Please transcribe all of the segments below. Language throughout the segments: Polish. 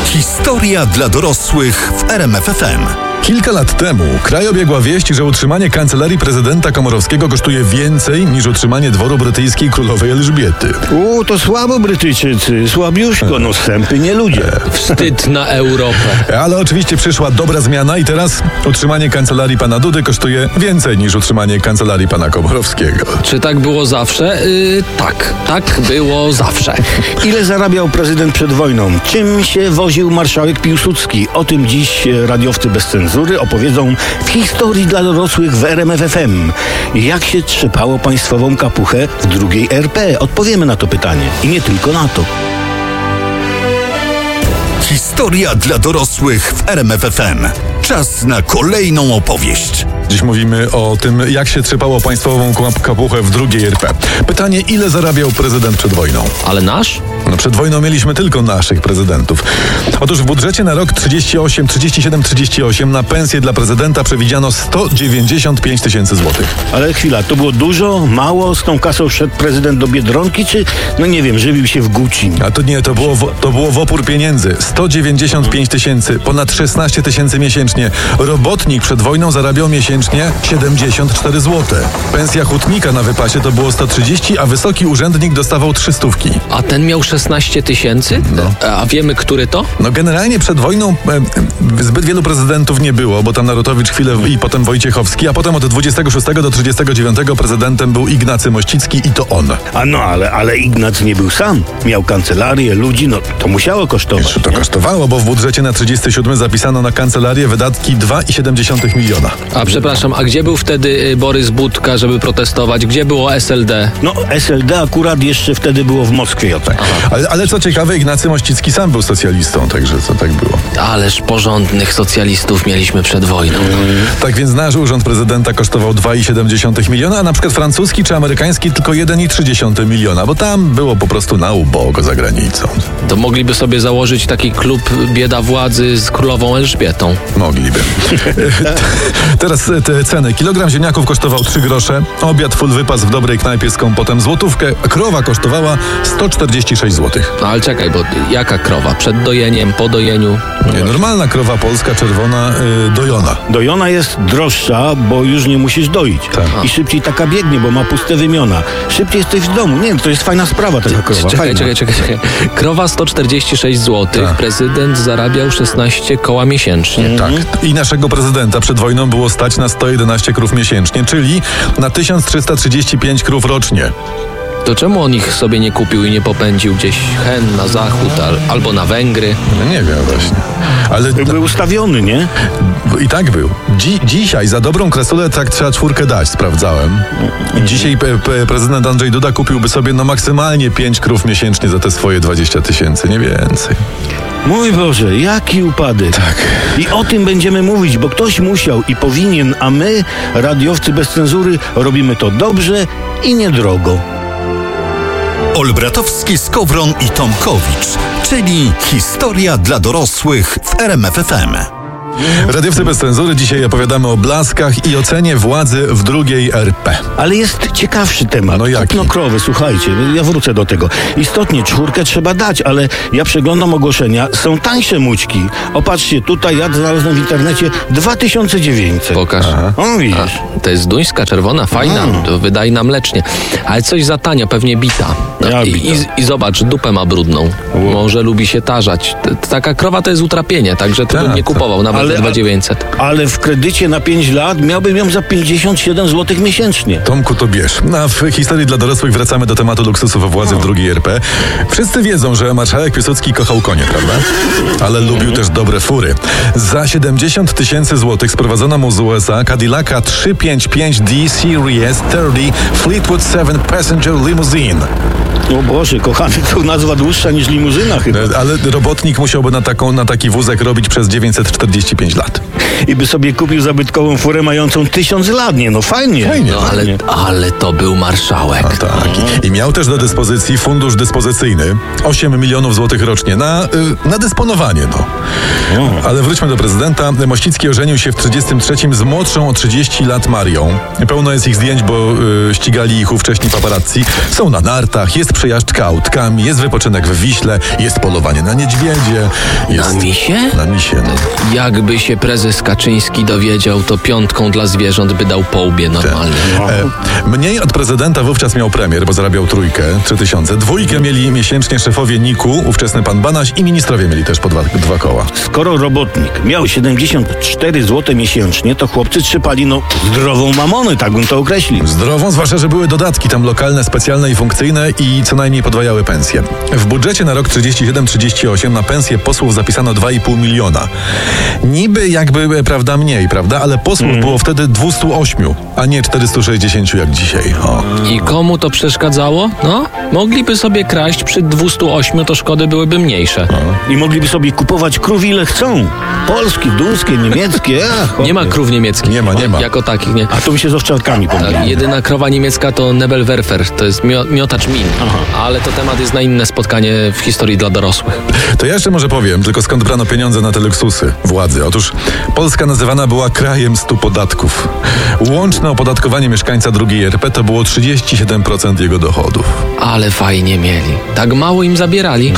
Historia dla dorosłych w RMF FM. Kilka lat temu kraj obiegła wieść, że utrzymanie kancelarii prezydenta Komorowskiego kosztuje więcej niż utrzymanie dworu brytyjskiej królowej Elżbiety. To słabo Brytyjczycy, słabiuszko, sępy nie ludzie. Wstyd na Europę. Ale oczywiście przyszła dobra zmiana i teraz utrzymanie kancelarii pana Dudy kosztuje więcej niż utrzymanie kancelarii pana Komorowskiego. Czy tak było zawsze? Tak było zawsze. Ile zarabiał prezydent przed wojną? Czym się woził marszałek Piłsudski? O tym dziś radiowcy bez cenzury opowiedzą w historii dla dorosłych w RMF FM. Jak się trzepało państwową kapuchę w drugiej RP? Odpowiemy na to pytanie. I nie tylko na to. Historia dla dorosłych w RMF FM. Czas na kolejną opowieść. Dziś mówimy o tym, jak się trzepało państwową kapuchę w drugiej RP. Pytanie, ile zarabiał prezydent przed wojną? Ale nasz? Przed wojną mieliśmy tylko naszych prezydentów. Otóż w budżecie na rok 37-38 na pensję dla prezydenta przewidziano 195 tysięcy złotych. Ale chwila, to było dużo, mało? Z tą kasą szedł prezydent do Biedronki, czy, nie wiem, żywił się w Gucci? A to nie, to było w opór pieniędzy. 195 tysięcy, ponad 16 tysięcy miesięcznie. Robotnik przed wojną zarabiał miesięcznie 74 zł. Pensja hutnika na wypasie to było 130, a wysoki urzędnik dostawał 300. A ten miał 16 tysięcy? A wiemy, który to? Generalnie przed wojną zbyt wielu prezydentów nie było, bo tam Narutowicz chwilę i potem Wojciechowski, a potem od 26 do 39 prezydentem był Ignacy Mościcki i to on. Ale Ignacy nie był sam. Miał kancelarię, ludzi, to musiało kosztować. To kosztowało, bo w budżecie na 37 zapisano na kancelarię wydatki 2,7 miliona. A przepraszam, a gdzie był wtedy Borys Budka, żeby protestować? Gdzie było SLD? SLD akurat jeszcze wtedy było w Moskwie. Ale co ciekawe, Ignacy Mościcki sam był socjalistą, także to tak było. Ależ porządnych socjalistów mieliśmy przed wojną. Tak więc nasz urząd prezydenta kosztował 2,7 miliona, a na przykład francuski czy amerykański tylko 1,3 miliona, bo tam było po prostu na ubogo za granicą. To mogliby sobie założyć taki klub bieda władzy z królową Elżbietą. Mogliby. Teraz te ceny. Kilogram ziemniaków kosztował 3 grosze, obiad full wypas w dobrej knajpie z kompotem złotówkę, krowa kosztowała 146 zł. Ale czekaj, bo jaka krowa? Przed dojeniem, po dojeniu? Normalna krowa polska, czerwona, dojona. Dojona jest droższa, bo już nie musisz doić. Tak. I szybciej taka biegnie, bo ma puste wymiona. Szybciej jesteś w domu. Nie, to jest fajna sprawa taka krowa. Czekaj. Krowa 146 zł. Tak. Prezydent zarabiał 16 koła miesięcznie. Tak. I naszego prezydenta przed wojną było stać na 111 krów miesięcznie, czyli na 1335 krów rocznie. To czemu on ich sobie nie kupił i nie popędził gdzieś na zachód albo na Węgry? Nie wiem właśnie. Ale był ustawiony, nie? I tak był. Dzisiaj za dobrą kresulę tak trzeba 4 dać, sprawdzałem. Dzisiaj prezydent Andrzej Duda kupiłby sobie maksymalnie 5 krów miesięcznie za te swoje 20 tysięcy, nie więcej. Mój Boże, jaki upadek. Tak. I o tym będziemy mówić, bo ktoś musiał i powinien, a my, radiowcy bez cenzury, robimy to dobrze i niedrogo. Olbratowski, Skowron i Tomkowicz, czyli historia dla dorosłych w RMF FM. Radiowcy bez cenzury, dzisiaj opowiadamy o blaskach i ocenie władzy w drugiej RP. Ale jest ciekawszy temat. No jaki? Kupno krowy, słuchajcie, ja wrócę do tego. Istotnie 4 trzeba dać, ale ja przeglądam ogłoszenia, są tańsze mućki. Opatrzcie, tutaj ja znalazłem w internecie 2900. Pokaż. O, widzisz. To jest duńska, czerwona, fajna, to wydajna mlecznie. Ale coś za tanio, pewnie bita. I zobacz, dupę ma brudną. Może lubi się tarzać. Taka krowa to jest utrapienie, także to bym nie kupował, nawet 2900. Ale w kredycie na 5 lat miałbym ją za 57 zł miesięcznie. Tomku, to bierz. A w historii dla dorosłych wracamy do tematu luksusów władzy w drugiej RP. Wszyscy wiedzą, że marszałek Piłsudski kochał konie, prawda? Ale lubił też dobre fury. Za 70 tysięcy złotych sprowadzono mu z USA Cadillaca 355D Series 30 Fleetwood 7 Passenger Limousine. O Boże, kochany, to nazwa dłuższa niż limuzyna chyba. Ale robotnik musiałby na taki wózek robić przez 945 lat. I by sobie kupił zabytkową furę mającą 1000 lat, nie? No fajnie. Fajnie. No ale to był marszałek. A tak. I miał też do dyspozycji fundusz dyspozycyjny 8 milionów złotych rocznie na dysponowanie. Ale wróćmy do prezydenta. Mościcki ożenił się w 1933 z młodszą o 30 lat Marią. Pełno jest ich zdjęć, bo ścigali ich ówcześni paparazzi. Są na nartach, jest jest przejażdżka autkami, jest wypoczynek w Wiśle, jest polowanie na niedźwiedzie. Jest... Na misie? Na misie, no. Jakby się prezes Kaczyński dowiedział, to piątką dla zwierząt by dał po łbie normalnie. Mniej od prezydenta wówczas miał premier, bo zarabiał 3000. 2 mieli miesięcznie szefowie NIK-u, ówczesny pan Banaś, i ministrowie mieli też po dwa koła. Skoro robotnik miał 74 zł miesięcznie, to chłopcy trzepali zdrową mamonę, tak bym to określił. Zdrową, zwłaszcza, że były dodatki tam lokalne, specjalne i funkcyjne i co najmniej podwajały pensje. W budżecie na rok 37-38 na pensję posłów zapisano 2,5 miliona. Niby jakby, prawda, mniej, prawda? Ale posłów było wtedy 208, a nie 460 jak dzisiaj. O. I komu to przeszkadzało? No, mogliby sobie kraść przy 208, to szkody byłyby mniejsze. I mogliby sobie kupować krów ile chcą. Polskie, duńskie, niemieckie. Nie ma krów niemieckich. Nie ma. Jako takich, nie. A to mi się z owczarkami pomyliło. Tak, jedyna krowa niemiecka to Nebelwerfer, to jest miotacz min. Ale to temat jest na inne spotkanie w historii dla dorosłych. To ja jeszcze może powiem, tylko skąd brano pieniądze na te luksusy władzy. Otóż Polska nazywana była krajem 100 podatków. Łączne opodatkowanie mieszkańca II RP to było 37% jego dochodów. Ale fajnie mieli. Tak mało im zabierali.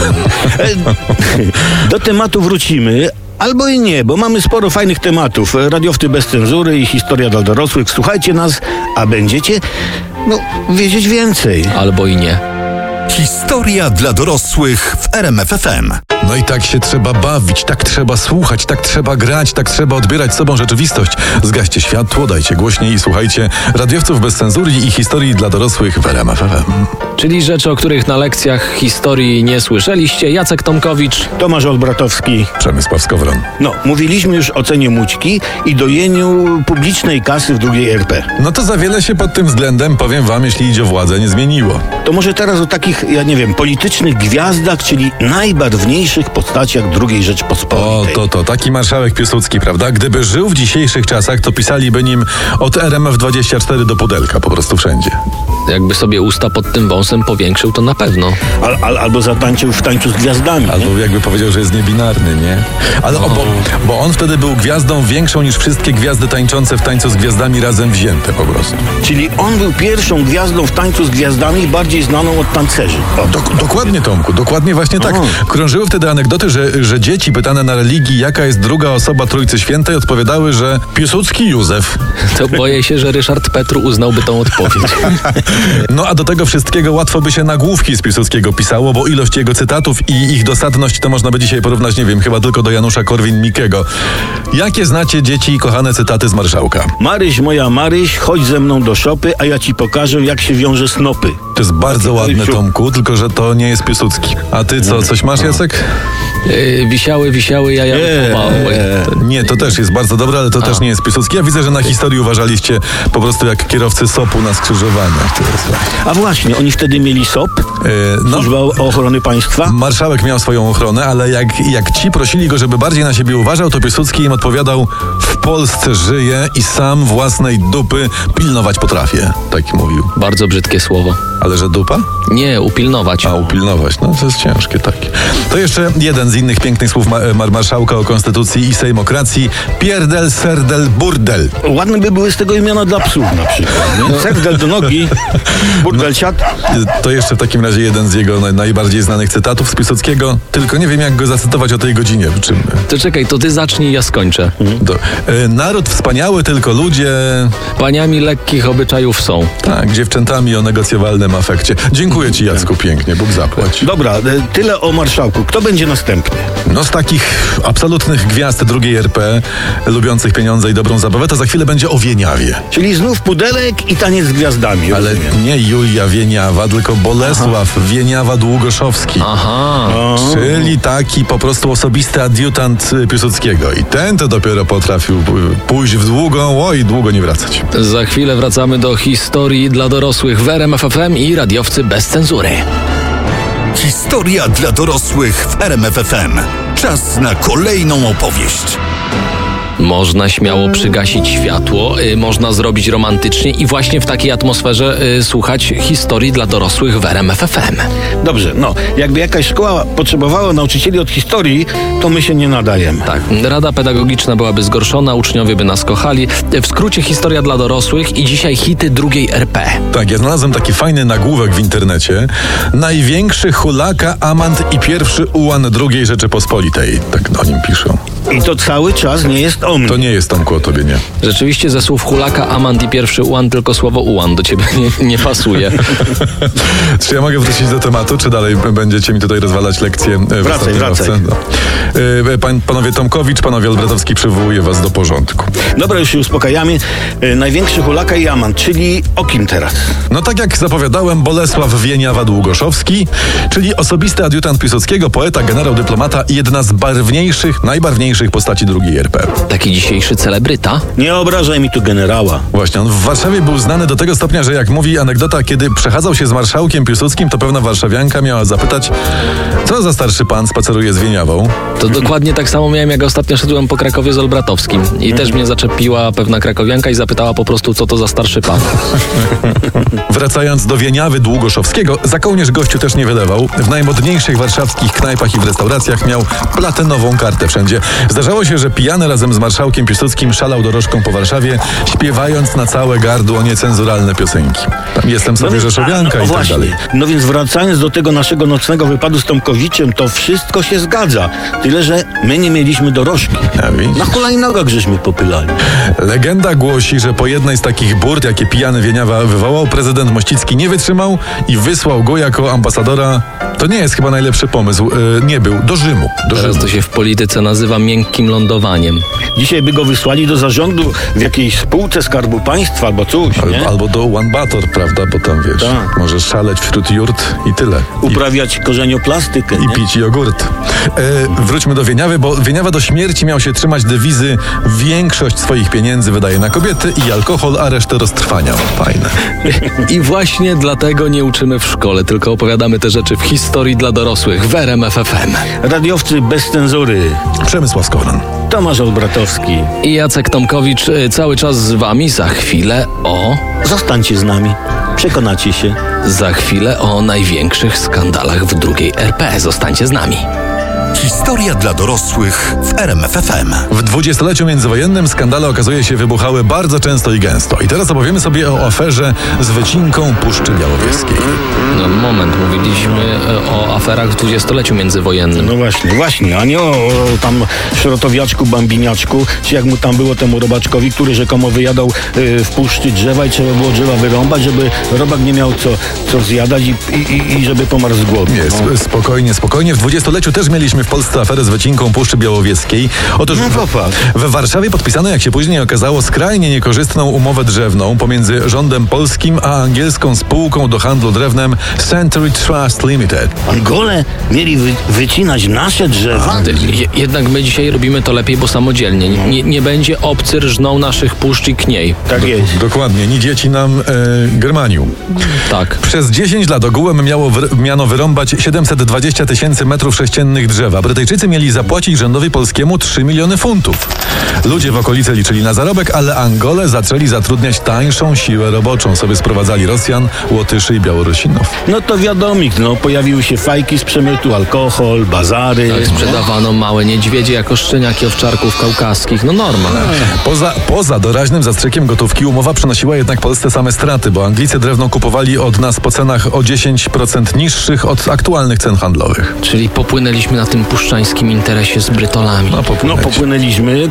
Do tematu wrócimy. Albo i nie, bo mamy sporo fajnych tematów. Radiowcy bez cenzury i historia dla dorosłych. Słuchajcie nas, a będziecie, wiedzieć więcej. Albo i nie. Historia dla dorosłych w RMF FM. No i tak się trzeba bawić, tak trzeba słuchać, tak trzeba grać, tak trzeba odbierać sobą rzeczywistość. Zgaście światło, dajcie głośniej i słuchajcie radiowców bez cenzury i historii dla dorosłych w RMF FM. Czyli rzeczy, o których na lekcjach historii nie słyszeliście. Jacek Tomkowicz, Tomasz Olbratowski. Przemysław Skowron. Mówiliśmy już o cenie mućki i dojeniu publicznej kasy w II RP. No to za wiele się pod tym względem, powiem wam, jeśli idzie o władzę, nie zmieniło. To może teraz o takich, politycznych gwiazdach, czyli najbarwniejszych postaciach II Rzeczpospolitej. Taki marszałek Piłsudski, prawda? Gdyby żył w dzisiejszych czasach, to pisaliby nim od RMF24 do Pudelka, po prostu wszędzie. jakby sobie usta pod tym wąsem powiększył, to na pewno. Albo zatańczył w tańcu z gwiazdami. Albo jakby powiedział, że jest niebinarny, nie? Ale bo on wtedy był gwiazdą większą niż wszystkie gwiazdy tańczące w tańcu z gwiazdami razem wzięte po prostu. Czyli on był pierwszą gwiazdą w tańcu z gwiazdami, bardziej znaną od tancerzy. Dokładnie, Tomku, dokładnie właśnie tak. Krążyły wtedy anegdoty, że dzieci pytane na religii, jaka jest druga osoba Trójcy Świętej, odpowiadały, że Piłsudski Józef. To boję się, że Ryszard Petru uznałby tą odpowiedź. No a do tego wszystkiego łatwo by się nagłówki z Piłsudskiego pisało, bo ilość jego cytatów i ich dosadność to można by dzisiaj porównać, nie wiem, chyba tylko do Janusza Korwin-Mikkego. Jakie znacie, dzieci, kochane cytaty z marszałka? Maryś, moja Maryś, chodź ze mną do szopy, a ja ci pokażę, jak się wiąże snopy. To jest bardzo ładne, Tomku, tylko że to nie jest Piłsudski. A ty co, coś masz, Jacek? Wisiały, jaja wychowały. Nie, to też jest bardzo dobre, ale to też nie jest Piłsudski. Ja widzę, że na historii uważaliście po prostu jak kierowcy SOP-u na skrzyżowaniach. A właśnie, oni wtedy mieli SOP? Służba Ochrony Państwa? Marszałek miał swoją ochronę, ale jak ci prosili go, żeby bardziej na siebie uważał, to Piłsudski im odpowiadał: w Polsce żyję i sam własnej dupy pilnować potrafię. Tak mówił. Bardzo brzydkie słowo. Ale że dupa? Nie, upilnować. A, upilnować. No to jest ciężkie takie. To jeszcze jeden z innych pięknych słów marszałka o konstytucji i sejmokracji. Pierdel, serdel, burdel. Ładne by były z tego imiona dla psów na przykład. Nie? Serdel do nogi, burdel siat. To jeszcze w takim razie jeden z jego najbardziej znanych cytatów z Piłsudskiego. Tylko nie wiem, jak go zacytować o tej godzinie. To czekaj, to ty zacznij, ja skończę. Naród wspaniały, tylko ludzie... Paniami lekkich obyczajów są. Tak, dziewczętami o negocjowalnym afekcie. Dziękuję ci, Jacku, pięknie. Bóg zapłać. Dobra, tyle o marszałku. Kto będzie następny? No z takich absolutnych gwiazd II RP, lubiących pieniądze i dobrą zabawę, to za chwilę będzie o Wieniawie. Czyli znów Pudelek i taniec z gwiazdami. Ale nie Julia Wieniawa, tylko Bolesław Wieniawa Długoszowski. Czyli taki po prostu osobisty adiutant Piłsudskiego. I ten to dopiero potrafił pójść w długą, i długo nie wracać. Za chwilę wracamy do historii dla dorosłych w RMF FM i radiowcy bez cenzury. Historia dla dorosłych w RMF FM. Czas na kolejną opowieść. Można śmiało przygasić światło, można zrobić romantycznie i właśnie w takiej atmosferze słuchać historii dla dorosłych w RMF FM. Dobrze, jakby jakaś szkoła potrzebowała nauczycieli od historii, to my się nie nadajemy. Tak, rada pedagogiczna byłaby zgorszona, uczniowie by nas kochali. W skrócie historia dla dorosłych i dzisiaj hity drugiej RP. Tak, ja znalazłem taki fajny nagłówek w internecie. Największy hulaka, amant i pierwszy ułan II Rzeczypospolitej. Tak o nim piszą. I to cały czas nie jest o mnie. To nie jest, Tomku, o tobie, nie. Rzeczywiście ze słów hulaka, amant i pierwszy ułan tylko słowo ułan do ciebie nie pasuje. Czy ja mogę wrócić do tematu, czy dalej będziecie mi tutaj rozwalać lekcje w Wracaj. Panowie Tomkowicz, panowie Olbratowski, przywołuję was do porządku. Dobra, już się uspokajamy. Największy hulaka i amant, czyli o kim teraz? No tak jak zapowiadałem, Bolesław Wieniawa-Długoszowski, czyli osobisty adiutant Piłsudskiego, poeta, generał, dyplomata i jedna z najbarwniejszych postaci II RP. Taki dzisiejszy celebryta? Nie obrażaj mi tu generała. Właśnie, on w Warszawie był znany do tego stopnia, że jak mówi anegdota, kiedy przechadzał się z marszałkiem Piłsudskim, to pewna warszawianka miała zapytać, co za starszy pan spaceruje z Wieniawą? To dokładnie tak samo miałem, jak ostatnio szedłem po Krakowie z Olbratowskim. I też mnie zaczepiła pewna krakowianka i zapytała po prostu, co to za starszy pan. Wracając do Wieniawy Długoszowskiego, za kołnierz gościu też nie wylewał. W najmodniejszych warszawskich knajpach i w restauracjach miał platynową kartę wszędzie. Zdarzało się, że pijany razem z marszałkiem Piłsudskim szalał dorożką po Warszawie, śpiewając na całe gardło niecenzuralne piosenki. Tam jestem sobie rzeszowianka i tak dalej. No więc wracając do tego naszego nocnego wypadu z Tomkowiczem, to wszystko się zgadza. Tyle, że my nie mieliśmy dorożki. Na hulajnogach żeśmy popylali. Legenda głosi, że po jednej z takich burd, jakie pijany Wieniawa wywołał, prezydent Mościcki nie wytrzymał i wysłał go jako ambasadora. To nie jest chyba najlepszy pomysł. Nie był. Do Rzymu. Teraz to się w polityce nazywa miękkim lądowaniem. Dzisiaj by go wysłali do zarządu w jakiejś spółce Skarbu Państwa albo coś, nie? Albo do One-Bator, prawda? Bo tam, wiesz, możesz szaleć wśród jurt i tyle. Uprawiać korzenioplastykę, i pić jogurt. Wróćmy do Wieniawy, bo Wieniawa do śmierci miał się trzymać dewizy: większość swoich pieniędzy wydaje na kobiety i alkohol, a resztę roztrwania. Fajne. I właśnie dlatego nie uczymy w szkole, tylko opowiadamy te rzeczy w historii dla dorosłych w RMF FM. Radiowcy bez cenzury. Przemysław Skowron. Tomasz Olbratowski. I Jacek Tomkowicz, cały czas z wami. Za chwilę Zostańcie z nami. Przekonacie się. Za chwilę o największych skandalach w II RP. Zostańcie z nami. Historia dla dorosłych w RMF FM. W dwudziestoleciu międzywojennym skandale, okazuje się, wybuchały bardzo często i gęsto. I teraz opowiemy sobie o aferze z wycinką Puszczy Białowieskiej. No moment, mówiliśmy o aferach w dwudziestoleciu międzywojennym. No właśnie, a nie o tam szrotowiaczku, bambiniaczku, czy jak mu tam było temu robaczkowi, który rzekomo wyjadał w puszczy drzewa i trzeba było drzewa wyrąbać, żeby robak nie miał co zjadać i żeby pomarł z głodu. Nie, spokojnie. W dwudziestoleciu też mieliśmy w Polsce aferę z wycinką Puszczy Białowieskiej. Otóż we Warszawie podpisano, jak się później okazało, skrajnie niekorzystną umowę drzewną pomiędzy rządem polskim a angielską spółką do handlu drewnem Century Trust Limited. Angole mieli wycinać nasze drzewa? Jednak my dzisiaj robimy to lepiej, bo samodzielnie. Nie będzie obcy rżnął naszych puszcz i kniej. Tak jest. Dokładnie. Ni dzieci nam Germaniu. Tak. Przez 10 lat ogółem miano wyrąbać 720 000 metrów sześciennych drzewa. Brytyjczycy mieli zapłacić rządowi polskiemu 3 miliony funtów. Ludzie w okolicy liczyli na zarobek, ale Angole zaczęli zatrudniać tańszą siłę roboczą. Sobie sprowadzali Rosjan, Łotyszy i Białorusinów. No to wiadomik, pojawiły się fajki z przemytu, alkohol, bazary. Tak, sprzedawano małe niedźwiedzie jako szczeniaki owczarków kaukaskich. No normalne. Poza doraźnym zastrzykiem gotówki umowa przynosiła jednak Polsce same straty, bo Anglicy drewno kupowali od nas po cenach o 10% niższych od aktualnych cen handlowych. Czyli popłynęliśmy na tym puszczańskim interesie z Brytolami. Popłynęliśmy.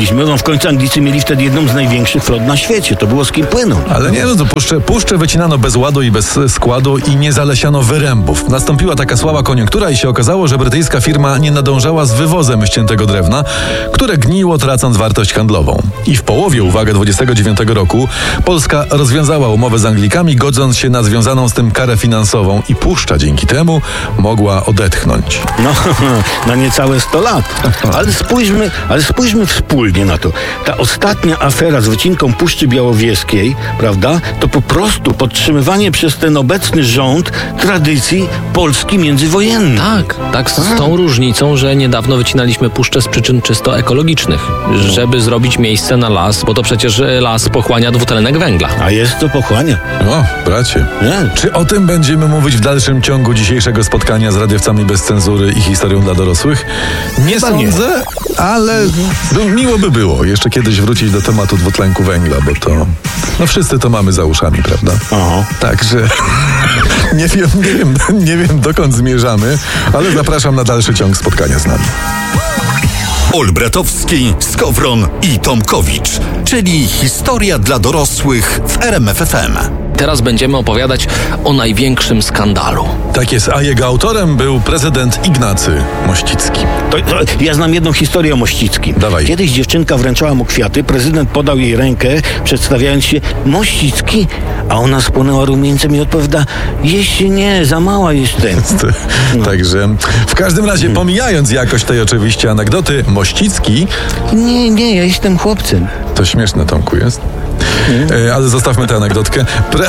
W końcu Anglicy mieli wtedy jedną z największych flot na świecie. To było z kim płynąć. Ale nie, to puszcze wycinano bez ładu i bez składu i nie zalesiano wyrębów. Nastąpiła taka słaba koniunktura i się okazało, że brytyjska firma nie nadążała z wywozem ściętego drewna, które gniło, tracąc wartość handlową. I w połowie, uwaga, 29 roku Polska rozwiązała umowę z Anglikami, godząc się na związaną z tym karę finansową i puszcza dzięki temu mogła odetchnąć. na niecałe 100 lat. Ale spójrzmy wspólnie na to. Ta ostatnia afera z wycinką Puszczy Białowieskiej, prawda, to po prostu podtrzymywanie przez ten obecny rząd tradycji Polski międzywojennej. Tak, z tą różnicą, że niedawno wycinaliśmy puszczę z przyczyn czysto ekologicznych, żeby zrobić miejsce na las, bo to przecież las pochłania dwutlenek węgla. A jest to pochłania. O, bracie. Nie. Czy o tym będziemy mówić w dalszym ciągu dzisiejszego spotkania z radiowcami bez cenzury i historią dla dorosłych? Nie Chyba sądzę, ale miło by było jeszcze kiedyś wrócić do tematu dwutlenku węgla, bo to... No wszyscy to mamy za uszami, prawda? Aha. Także nie wiem dokąd zmierzamy, ale zapraszam na dalszy ciąg spotkania z nami. Olbratowski, Skowron i Tomkowicz, czyli historia dla dorosłych w RMF FM. Teraz będziemy opowiadać o największym skandalu. Tak jest, a jego autorem był prezydent Ignacy Mościcki. To ja znam jedną historię o Mościckim. Dawaj. Kiedyś dziewczynka wręczała mu kwiaty, prezydent podał jej rękę, przedstawiając się: Mościcki, a ona spłonęła rumieńcem i odpowiada: jeśli nie, za mała jestem. Także w każdym razie, pomijając jakość tej oczywiście anegdoty, Mościcki... Nie, ja jestem chłopcem. To śmieszne, Tomku, jest? Ale zostawmy tę anegdotkę.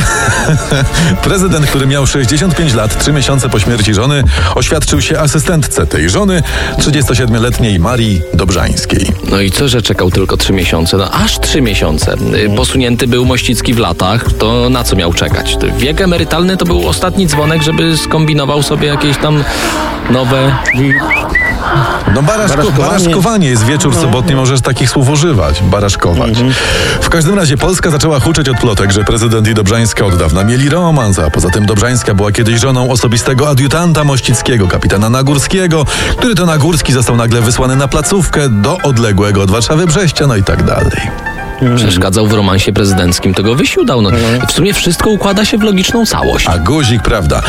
Prezydent, który miał 65 lat, 3 miesiące po śmierci żony, oświadczył się asystentce tej żony, 37-letniej Marii Dobrzańskiej. No i co, że czekał tylko 3 miesiące? No aż 3 miesiące. Posunięty był Mościcki w latach, to na co miał czekać? Wiek emerytalny to był ostatni dzwonek, żeby skombinował sobie jakieś tam nowe... No baraszkowanie jest wieczór sobotni, możesz takich słów używać. Baraszkować. W każdym razie Polska zaczęła huczeć od plotek, że prezydent i Dobrzańska od dawna mieli romans, a poza tym Dobrzańska była kiedyś żoną osobistego adiutanta Mościckiego, kapitana Nagórskiego, który to Nagórski został nagle wysłany na placówkę do odległego od Warszawy Brześcia, no i tak dalej. Przeszkadzał w romansie prezydenckim, to go wysiudał. No, w sumie wszystko układa się w logiczną całość. A guzik, prawda.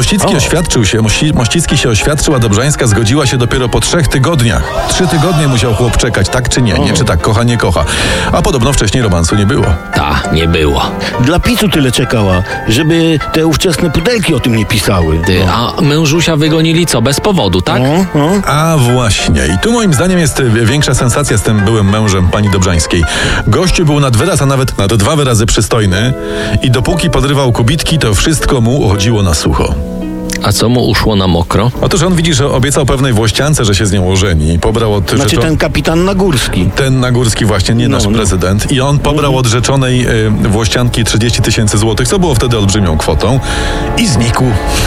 Mościcki się oświadczył, a Dobrzańska zgodziła się dopiero po 3 tygodniach. 3 tygodnie musiał chłop czekać, tak czy nie, czy tak kocha, nie kocha. A podobno wcześniej romansu nie było. Nie było. Dla PiS-u tyle czekała, żeby te ówczesne pudelki o tym nie pisały. A mężusia wygonili co? Bez powodu, tak? A właśnie. I tu moim zdaniem jest większa sensacja z tym byłym mężem pani Dobrzańskiej. Gościu był nad wyraz, a nawet nad 2 wyrazy przystojny i dopóki podrywał kubitki, to wszystko mu uchodziło na sucho. A co mu uszło na mokro? Otóż on, widzi, że obiecał pewnej Włościance, że się z nią ożeni. Pobrał od ten kapitan Nagórski. Ten Nagórski właśnie, nie nasz prezydent. I on pobrał od rzeczonej Włościanki 30 000 złotych, co było wtedy olbrzymią kwotą. I znikł.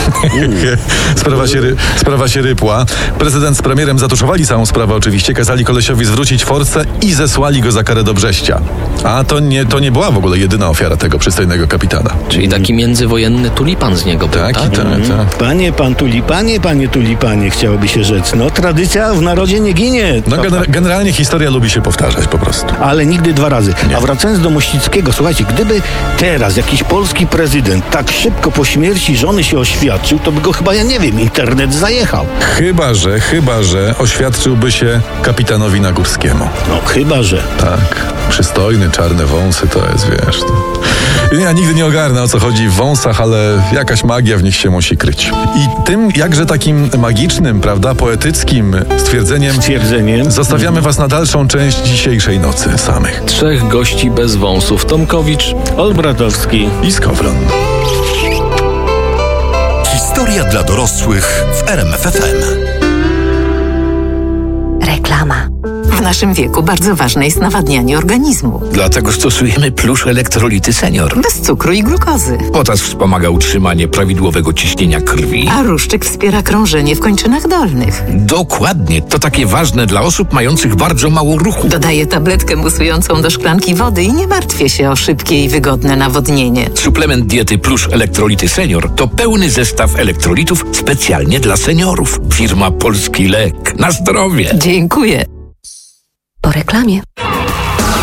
Sprawa się rypła. Prezydent z premierem zatuszowali całą sprawę oczywiście, kazali kolesiowi zwrócić forsę i zesłali go za karę do Brześcia. A to nie była w ogóle jedyna ofiara tego przystojnego kapitana. Czyli taki międzywojenny tulipan z niego był, tak? Panie tulipanie, chciałoby się rzec. No, tradycja w narodzie nie ginie. No, generalnie historia lubi się powtarzać po prostu. Ale nigdy 2 razy. Nie. A wracając do Mościckiego, słuchajcie, gdyby teraz jakiś polski prezydent tak szybko po śmierci żony się oświadczył, to by go chyba, ja nie wiem, internet zajechał. Chyba, że oświadczyłby się kapitanowi Nagórskiemu. No, chyba, że. Tak. Przystojny, czarne wąsy, to jest, wiesz... Ja nigdy nie ogarnę, o co chodzi w wąsach, ale jakaś magia w nich się musi kryć. I tym jakże takim magicznym, prawda, poetyckim stwierdzeniem zostawiamy was na dalszą część dzisiejszej nocy samych. 3 gości bez wąsów. Tomkowicz, Olbratowski i Skowron. Historia dla dorosłych w RMF FM. Reklama. W naszym wieku bardzo ważne jest nawadnianie organizmu. Dlatego stosujemy Plusz Elektrolity Senior. Bez cukru i glukozy. Potas wspomaga utrzymanie prawidłowego ciśnienia krwi. A ruszczyk wspiera krążenie w kończynach dolnych. Dokładnie. To takie ważne dla osób mających bardzo mało ruchu. Dodaję tabletkę musującą do szklanki wody i nie martwię się o szybkie i wygodne nawodnienie. Suplement diety Plusz Elektrolity Senior to pełny zestaw elektrolitów specjalnie dla seniorów. Firma Polski Lek. Na zdrowie. Dziękuję. Po reklamie.